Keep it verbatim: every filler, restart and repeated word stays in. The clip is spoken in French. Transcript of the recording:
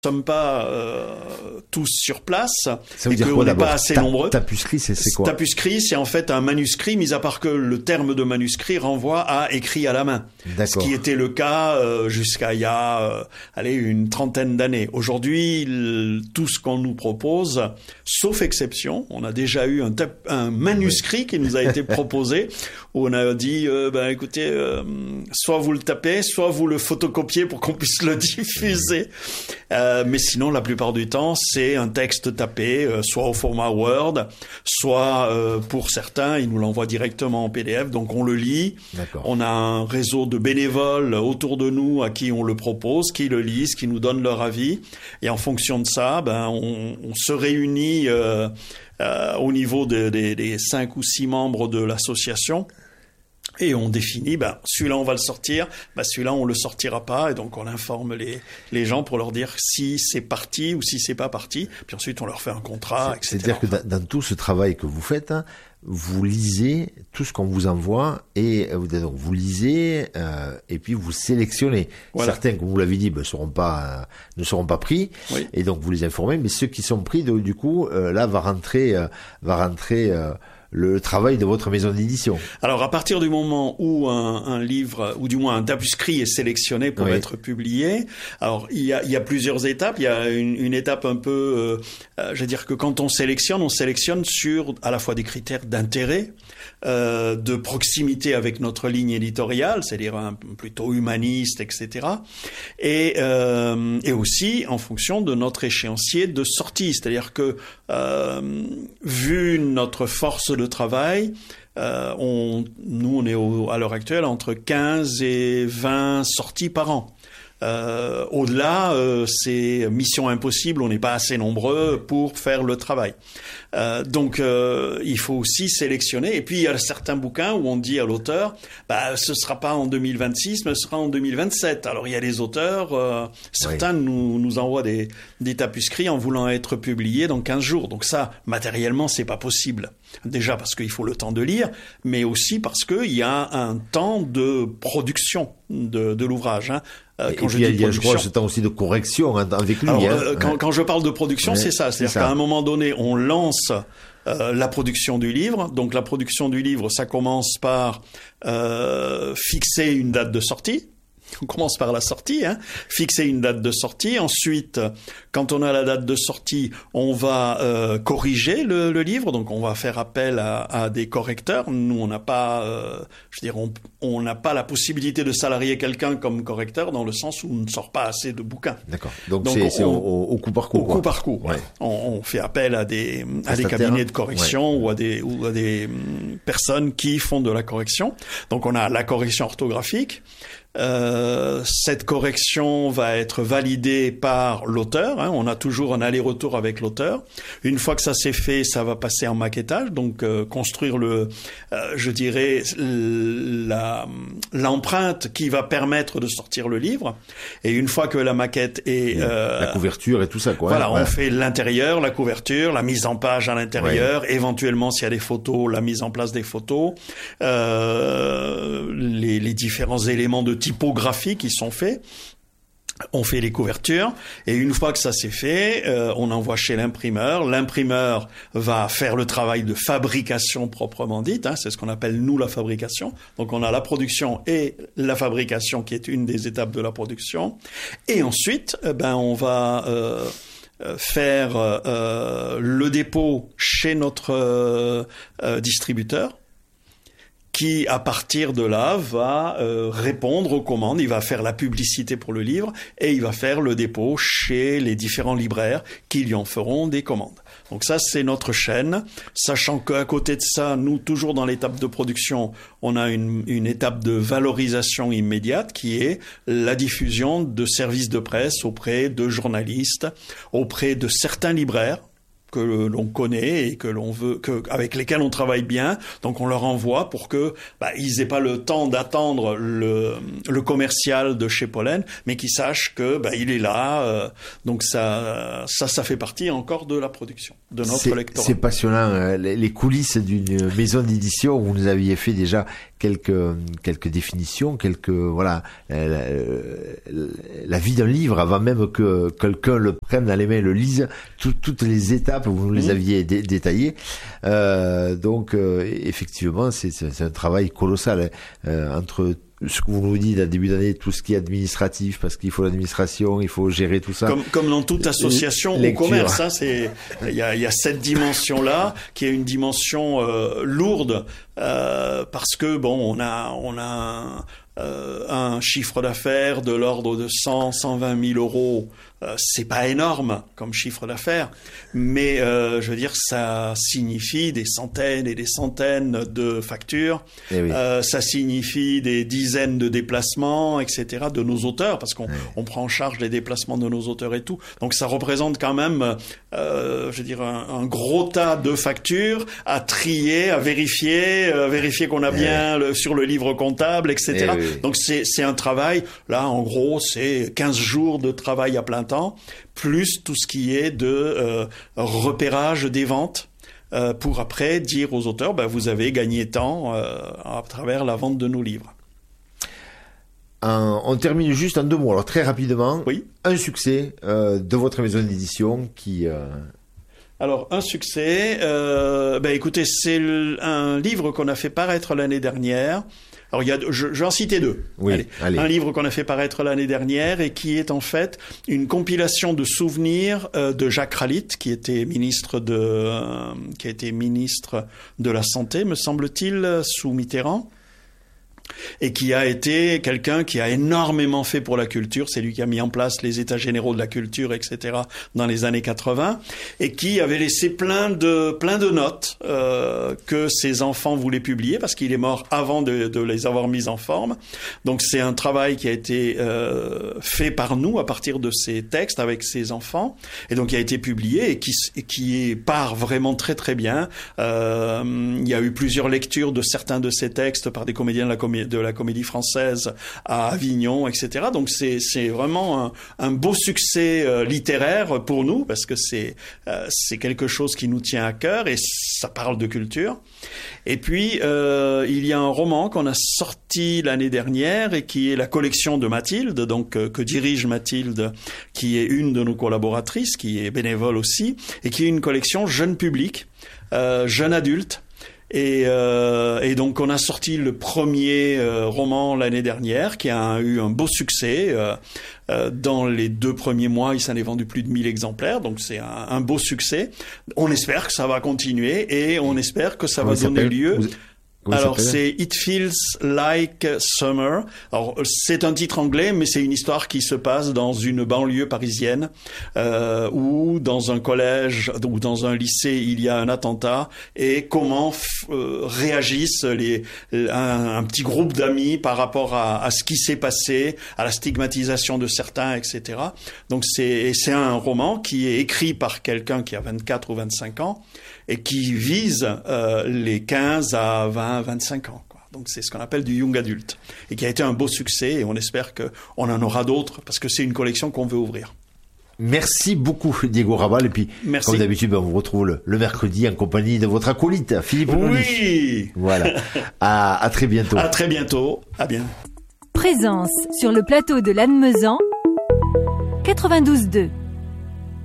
sommes pas euh, tous sur place ça veut et dire qu'on quoi, n'est pas d'abord assez Ta- nombreux. Tapuscrit, c'est, c'est quoi? Tapuscrit, c'est en fait un manuscrit, mis à part que le terme de manuscrit renvoie à écrit à la main. D'accord. Ce qui était le cas euh, jusqu'à il y a euh, allez, une trentaine d'années. Aujourd'hui, le, tout ce qu'on nous propose, sauf exception, on a déjà eu un, tap- un manuscrit oui. qui nous a été proposé, où on a dit, euh, ben écoutez, euh, soit vous le tapez, soit vous le photocopiez pour qu'on puisse le diffuser. Euh, mais sinon, la plupart du temps, c'est un texte tapé, euh, soit au format Word, soit euh, pour certains, ils nous l'envoient directement en P D F, donc on le lit. D'accord. On a un réseau de bénévoles autour de nous à qui on le propose, qui le lisent, qui nous donnent leur avis, et en fonction de ça, ben on, on se réunit euh, euh, au niveau de, de, des cinq ou six membres de l'association. Et on définit, ben, celui-là on va le sortir, ben, celui-là on le sortira pas, et donc on informe les, les gens pour leur dire si c'est parti ou si c'est pas parti, puis ensuite on leur fait un contrat, c'est, et cetera. C'est-à-dire que dans, dans tout ce travail que vous faites, hein, vous lisez tout ce qu'on vous envoie, et vous, donc, vous lisez, euh, et puis vous sélectionnez. Voilà. Certains, comme vous l'avez dit, ben, seront pas, euh, ne seront pas pris, oui. Et donc vous les informez, mais ceux qui sont pris, de, du coup, euh, là va rentrer, euh, va rentrer, euh, le travail de votre maison d'édition. Alors, à partir du moment où un, un livre, ou du moins un tapuscrit est sélectionné pour oui. être publié, alors il y a, il y a plusieurs étapes. Il y a une, une étape un peu, euh, je veux dire que quand on sélectionne, on sélectionne sur à la fois des critères d'intérêt, euh, de proximité avec notre ligne éditoriale, c'est-à-dire un, plutôt humaniste, et cetera. Et, euh, et aussi en fonction de notre échéancier de sortie, c'est-à-dire que euh, vu notre force de de travail, euh, on, nous on est au, à l'heure actuelle entre quinze et vingt sorties par an. Euh, au-delà, euh, c'est mission impossible, on n'est pas assez nombreux pour faire le travail. Euh, donc, euh, il faut aussi sélectionner. Et puis, il y a certains bouquins où on dit à l'auteur, bah, ce sera pas en deux mille vingt-six, mais ce sera en deux mille vingt-sept. Alors, il y a des auteurs, euh, certains oui. nous, nous envoient des, des tapuscrits en voulant être publiés dans quinze jours. Donc ça, matériellement, c'est pas possible. Déjà parce qu'il faut le temps de lire, mais aussi parce qu'il y a un temps de production de, de l'ouvrage, hein. Et quand et je puis, dis il y a, je crois, ce temps aussi de correction avec lui. Alors, hein. euh, quand, quand je parle de production, ouais, c'est ça. C'est-à-dire c'est ça. Qu'à un moment donné, on lance euh, la production du livre. Donc, la production du livre, ça commence par euh, fixer une date de sortie. On commence par la sortie, hein, fixer une date de sortie. Ensuite, quand on a la date de sortie, on va euh, corriger le, le livre. Donc, on va faire appel à, à des correcteurs. Nous, on n'a pas, euh, je veux dire, on on n'a pas la possibilité de salarier quelqu'un comme correcteur dans le sens où on ne sort pas assez de bouquins. D'accord. Donc, Donc c'est, on, c'est au, au coup par coup. Au quoi. coup par coup. Ouais. On, on fait appel à des à des cabinets de correction ouais. ou à des ou à des personnes qui font de la correction. Donc, on a la correction orthographique. Euh, cette correction va être validée par l'auteur, hein, on a toujours un aller-retour avec l'auteur. Une fois que ça s'est fait, ça va passer en maquettage, donc euh, construire le, euh, je dirais, la, l'empreinte qui va permettre de sortir le livre. Et une fois que la maquette est... Euh, la couverture et tout ça, quoi. Voilà, ouais. on fait l'intérieur, la couverture, la mise en page à l'intérieur, ouais. éventuellement, s'il y a des photos, la mise en place des photos, euh, les, les différents éléments de typographie qui sont faits. On fait les couvertures et une fois que ça c'est fait, euh, on envoie chez l'imprimeur. L'imprimeur va faire le travail de fabrication proprement dite, hein, c'est ce qu'on appelle nous la fabrication. Donc on a la production et la fabrication qui est une des étapes de la production. Et ensuite, eh ben on va euh, faire euh, le dépôt chez notre euh, euh, distributeur, qui, à partir de là, va euh, répondre aux commandes, il va faire la publicité pour le livre et il va faire le dépôt chez les différents libraires qui lui en feront des commandes. Donc ça, c'est notre chaîne, sachant qu'à côté de ça, nous, toujours dans l'étape de production, on a une, une étape de valorisation immédiate qui est la diffusion de services de presse auprès de journalistes, auprès de certains libraires que l'on connaît et que l'on veut, que, avec lesquels on travaille bien. Donc on leur envoie pour que bah, ils aient pas le temps d'attendre le, le commercial de chez Pollen, mais qu'ils sachent que bah, il est là. Euh, donc ça, ça, ça fait partie encore de la production de notre c'est, lectorat. C'est passionnant, euh, les coulisses d'une maison d'édition où vous nous aviez fait déjà quelques quelques définitions, quelques voilà la, la vie d'un livre avant même que quelqu'un le prenne dans les mains et le lise. Tout, toutes les étapes vous nous les aviez dé, détaillées. Euh, donc euh, effectivement, c'est, c'est un travail colossal hein, euh, entre ce que vous nous dites à début d'année, tout ce qui est administratif, parce qu'il faut l'administration, il faut gérer tout ça. Comme, comme dans toute association ou commerce, hein, c'est, il y a, il y a cette dimension-là qui est une dimension euh, lourde euh, parce que bon, on a, on a euh, un chiffre d'affaires de l'ordre de cent, cent vingt mille euros. Euh, c'est pas énorme comme chiffre d'affaires, mais euh, je veux dire, ça signifie des centaines et des centaines de factures. Eh oui. euh, ça signifie des dizaines de déplacements, et cetera, de nos auteurs, parce qu'on eh. on prend en charge les déplacements de nos auteurs et tout. Donc ça représente quand même, euh, je veux dire, un, un gros tas de factures à trier, à vérifier, euh, vérifier qu'on a eh. bien le, sur le livre comptable, et cetera. Eh oui. Donc c'est c'est un travail. Là, en gros, c'est quinze jours de travail à plein temps. Plus tout ce qui est de euh, repérage des ventes euh, pour après dire aux auteurs ben, vous avez gagné tant euh, à travers la vente de nos livres. Un, on termine juste en deux mots, alors très rapidement. Oui. Un succès euh, de votre maison d'édition qui... Euh... Alors, un succès, euh, ben, écoutez, c'est le, un livre qu'on a fait paraître l'année dernière. Alors, il y a, je, je vais en citer deux. Oui, allez. allez. Un livre qu'on a fait paraître l'année dernière et qui est en fait une compilation de souvenirs euh, de Jacques Ralit, qui était ministre de, euh, qui a été ministre de la Santé, me semble-t-il, sous Mitterrand. Et qui a été quelqu'un qui a énormément fait pour la culture. C'est lui qui a mis en place les états généraux de la culture, et cetera dans les années quatre-vingts, et qui avait laissé plein de plein de notes euh, que ses enfants voulaient publier parce qu'il est mort avant de, de les avoir mises en forme. Donc c'est un travail qui a été euh, fait par nous à partir de ces textes avec ses enfants, et donc qui a été publié et qui et qui part vraiment très très bien. Euh, il y a eu plusieurs lectures de certains de ces textes par des comédiens de la comédie de la Comédie Française à Avignon, et cetera. Donc c'est c'est vraiment un, un beau succès euh, littéraire pour nous parce que c'est euh, c'est quelque chose qui nous tient à cœur et ça parle de culture. Et puis euh, il y a un roman qu'on a sorti l'année dernière et qui est la collection de Mathilde, donc euh, que dirige Mathilde, qui est une de nos collaboratrices, qui est bénévole aussi, et qui est une collection jeune public, euh, jeune adulte. Et, euh, et donc on a sorti le premier euh, roman l'année dernière qui a eu un beau succès. Euh, euh, dans les deux premiers mois, il s'en est vendu plus de mille exemplaires, donc c'est un, un beau succès. On espère que ça va continuer et on espère que ça Comment va donner lieu... Vous... Comment Alors c'est It Feels Like Summer. Alors c'est un titre anglais, mais c'est une histoire qui se passe dans une banlieue parisienne euh, où dans un collège ou dans un lycée il y a un attentat et comment f- euh, réagissent les un, un petit groupe d'amis par rapport à, à ce qui s'est passé, à la stigmatisation de certains, et cetera. Donc c'est c'est un roman qui est écrit par quelqu'un qui a vingt-quatre ou vingt-cinq ans et qui vise euh, les quinze à vingt, vingt-cinq ans. Quoi. Donc c'est ce qu'on appelle du young adulte et qui a été un beau succès et on espère qu'on en aura d'autres parce que c'est une collection qu'on veut ouvrir. Merci beaucoup Diego Rabal et puis Merci. Comme d'habitude on vous retrouve le, le mercredi en compagnie de votre acolyte Philippe Noli. Oui. Voilà. À, à très bientôt. À très bientôt. À bien. Présence sur le plateau de Lannemezan quatre-vingt-douze deux.